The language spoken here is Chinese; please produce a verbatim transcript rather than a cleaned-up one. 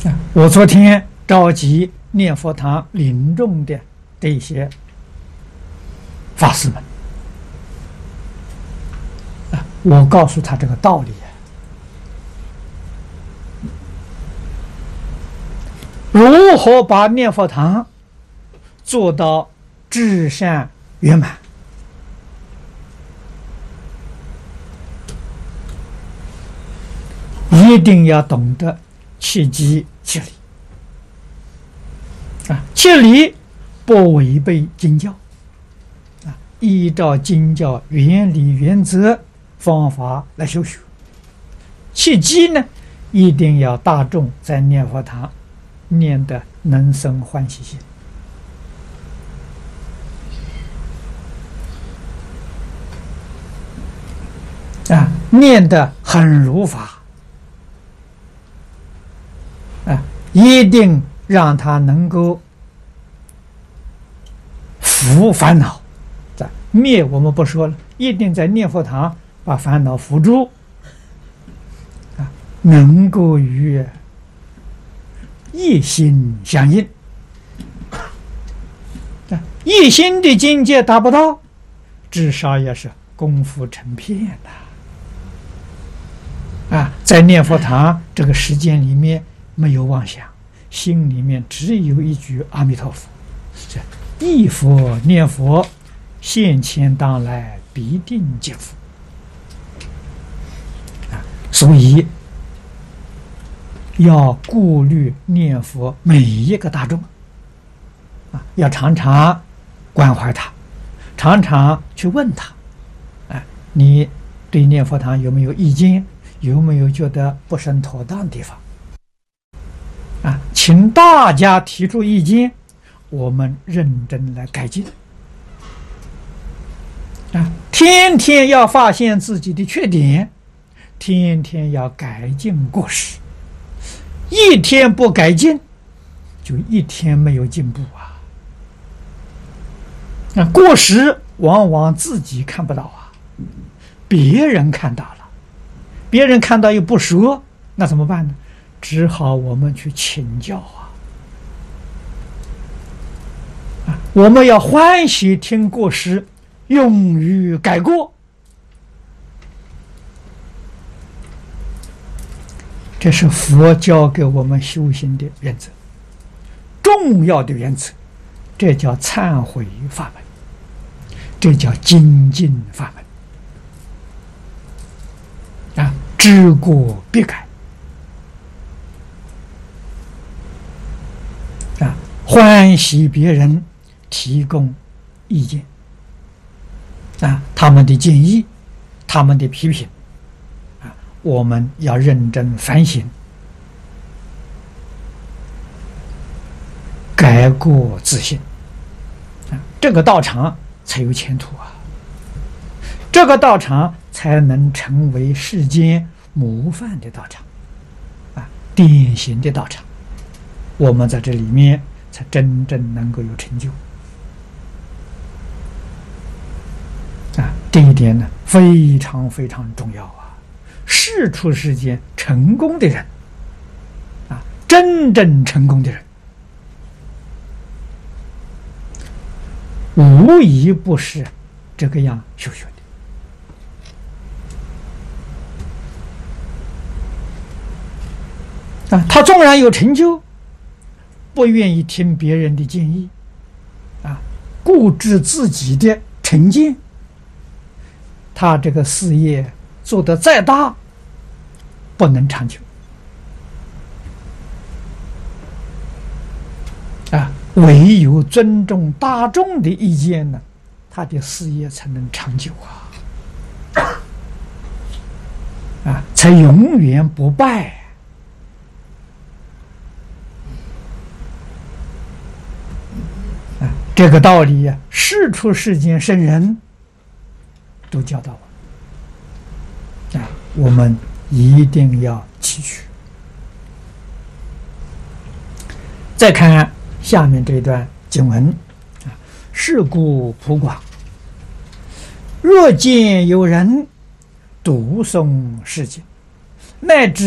我昨天召集念佛堂临众的这些法师们啊，我告诉他这个道理啊，如何把念佛堂做到至善圆满？一定要懂得切机切理啊，切理不违背经教啊，依照经教原理原则方法来修学。切机呢，一定要大众在念佛堂念得能生欢喜心啊，念得很如法啊，一定让他能够伏烦恼，在灭我们不说了，一定在念佛堂把烦恼伏住啊，能够与一心相应啊，一心的境界达不到，至少也是功夫成片的啊，在念佛堂这个时间里面没有妄想，心里面只有一句阿弥陀佛，这忆佛念佛，现前当来必定见佛啊，所以要顾虑念佛每一个大众啊，要常常关怀他，常常去问他，哎、啊，你对念佛堂有没有意见？有没有觉得不甚妥当的地方？啊，请大家提出意见，我们认真来改进。啊，天天要发现自己的缺点，天天要改进过失。一天不改进，就一天没有进步啊！啊，过失往往自己看不到啊，别人看到了。别人看到又不说，那怎么办呢？只好我们去请教啊！啊，我们要欢喜听过失，勇于改过。这是佛教给我们修行的原则，重要的原则。这叫忏悔法门，这叫精进法门。啊，知过必改啊，欢喜别人提供意见啊，他们的建议，他们的批评啊，我们要认真反省，改过自新啊，这个道场才有前途啊，这个道场才能成为世间模范的道场啊，典型的道场，我们在这里面才真正能够有成就啊，这一点呢非常非常重要啊！世出世间成功的人啊，真正成功的人，无一不是这个样修学的。啊，他纵然有成就，不愿意听别人的建议，啊，固执自己的成见，他这个事业做得再大，不能长久。啊，唯有尊重大众的意见呢，他的事业才能长久啊，啊，才永远不败。这个道理呀、啊，世出世间圣人都教导我啊，我们一定要汲取。再看下面这段经文啊，是故普广，若见有人读诵是经，乃至